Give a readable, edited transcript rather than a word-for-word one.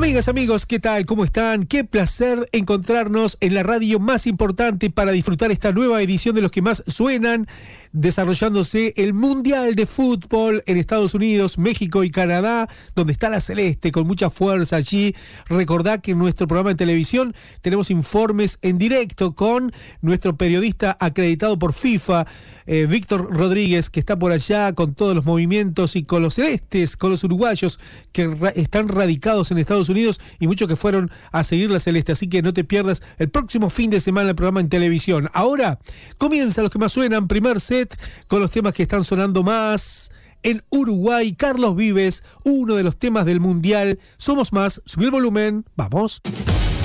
Amigas, amigos, ¿qué tal? ¿Cómo están? Qué placer encontrarnos en la radio más importante para disfrutar esta nueva edición de los que más suenan, desarrollándose el Mundial de Fútbol en Estados Unidos, México y Canadá, donde está la Celeste con mucha fuerza allí. Recordá que en nuestro programa de televisión tenemos informes en directo con nuestro periodista acreditado por FIFA, Víctor Rodríguez, que está por allá con todos los movimientos y con los celestes, con los uruguayos que están radicados en Estados Unidos y muchos que fueron a seguir la Celeste, así que no te pierdas el próximo fin de semana el programa en televisión. Ahora comienza los que más suenan, primer set con los temas que están sonando más en Uruguay. Carlos Vives, uno de los temas del Mundial. Somos más, subí el volumen, vamos.